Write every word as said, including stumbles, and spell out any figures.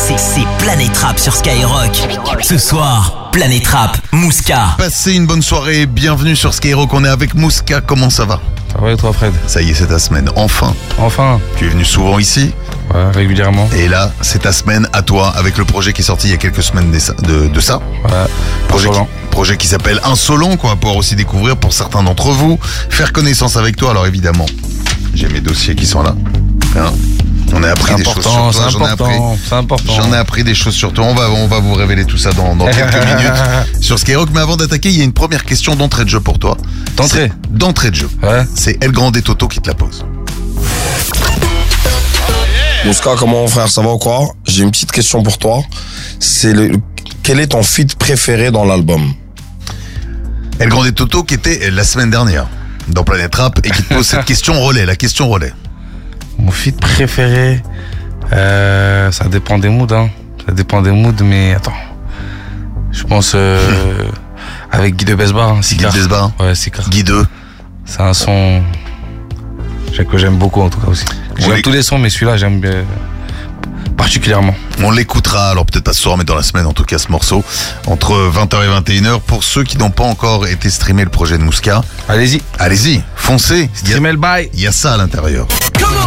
C'est, c'est Planète Rap sur Skyrock. Ce soir, Planète Rap, Mouska. Passez une bonne soirée, bienvenue sur Skyrock, on est avec Mouska, comment ça va? Ça va et toi Fred? Ça y est, c'est ta semaine, enfin. Enfin. Tu es venu souvent ici? Ouais, régulièrement. Et là, c'est ta semaine à toi, avec le projet qui est sorti il y a quelques semaines de, de ça. Ouais, projet Insolent. qui, projet qui s'appelle Insolent, qu'on va pouvoir aussi découvrir pour certains d'entre vous. Faire connaissance avec toi, alors évidemment, j'ai mes dossiers qui sont là. Hein, on a appris des choses sur toi, c'est j'en ai appris, c'est important. j'en ai appris des choses sur toi. On va, on va vous révéler tout ça dans, dans quelques minutes sur Skyrock. Mais avant d'attaquer, il y a une première question d'entrée de jeu pour toi. D'entrée C'est- D'entrée de jeu. Ouais. C'est El Grande Toto qui te la pose. Mouska, comment mon frère, ça va ou quoi? J'ai une petite question pour toi. C'est le, quel est ton feat préféré dans l'album? El Grande Toto qui était la semaine dernière dans Planète Rap et qui te pose cette question relais, la question relais. Mon feat préféré, euh, ça dépend des moods, hein. Ça dépend des moods, mais attends. Je pense euh, avec Guy de Besbar, hein, Sicard. Guy de Besbar. Ouais, Sicard. Guy deux. C'est un son que j'aime beaucoup en tout cas aussi. J'aime les- tous les sons, mais celui-là j'aime euh, particulièrement. On l'écoutera, alors peut-être pas ce soir, mais dans la semaine en tout cas ce morceau, entre vingt heures et vingt et une heures. Pour ceux qui n'ont pas encore été streamés le projet de Mouska, Allez-y. allez-y, foncez. Il y a- Streamer le bail. Il y a ça à l'intérieur. Comment